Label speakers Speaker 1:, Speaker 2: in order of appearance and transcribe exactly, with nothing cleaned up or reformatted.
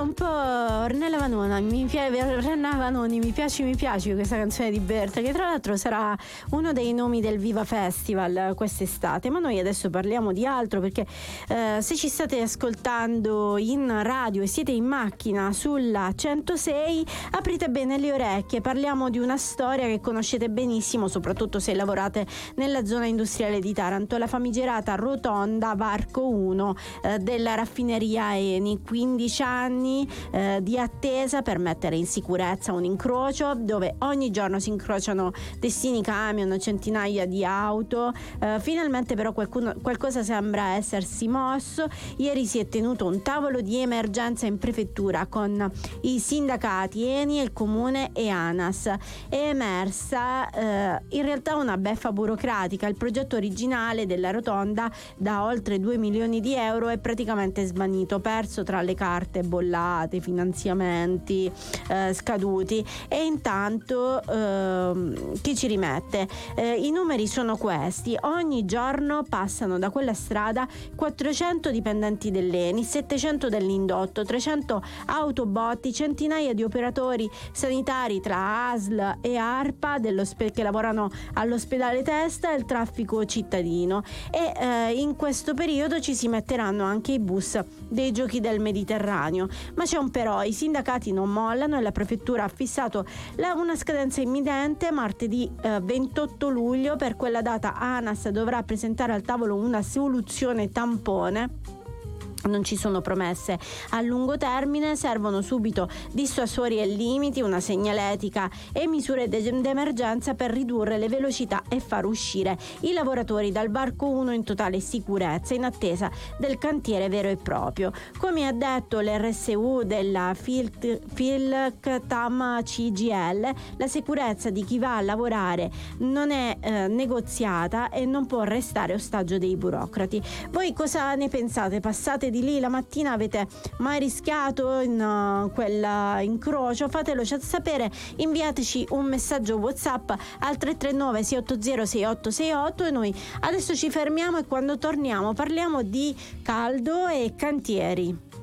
Speaker 1: un po' Ornella Vanoni, mi piace, Ornella Vanoni, mi piace, mi piace questa canzone di Berta, che tra l'altro sarà uno dei nomi del Viva Festival quest'estate. Ma noi adesso parliamo di altro, perché eh, se ci state ascoltando in radio e siete in macchina sulla centosei, aprite bene le orecchie. Parliamo di una storia che conoscete benissimo, soprattutto se lavorate nella zona industriale di Taranto, la famigerata rotonda Varco uno eh, della raffineria Eni. quindici anni eh, di attesa per mettere in sicurezza un incrocio dove ogni giorno si incrociano decine camion, centinaia di auto. Eh, finalmente però qualcuno, qualcosa sembra essersi mosso. Ieri si è tenuto un tavolo di emergenza in prefettura con i sindacati Eni, il comune e ANAS. È emersa eh, in realtà una beffa burocratica. Il progetto originale della rotonda da oltre due milioni di euro è praticamente svanito, perso tra le carte bollate, finanziamenti eh, scaduti. E intanto eh, chi ci rimette? Eh, i numeri sono questi: ogni giorno passano da quella strada quattrocento dipendenti dell'Eni, settecento dell'indotto, trecento autobotti, centinaia di operatori sanitari tra A S L e ARPA che lavorano all'ospedale Testa e il traffico cittadino. E eh, in questo periodo ci si metteranno anche i bus dei giochi del Mediterraneo. Ma c'è un però: i sindacati non mollano e la prefettura ha fissato la, una scadenza imminente, martedì eh, ventotto luglio. Per quella data ANAS dovrà presentare al tavolo una soluzione tampone. Non ci sono promesse a lungo termine, servono subito dissuasori e limiti, una segnaletica e misure d'emergenza per ridurre le velocità e far uscire i lavoratori dal Varco uno in totale sicurezza, in attesa del cantiere vero e proprio. Come ha detto l'R S U della Filctam C G I L, la sicurezza di chi va a lavorare non è eh, negoziata e non può restare ostaggio dei burocrati. Voi cosa ne pensate? Passate di lì la mattina? Avete mai rischiato in uh, quella incrocio? Fatelo sapere, inviateci un messaggio WhatsApp al tre tre nove sei otto zero sei otto sei otto e noi adesso ci fermiamo e quando torniamo parliamo di caldo e cantieri.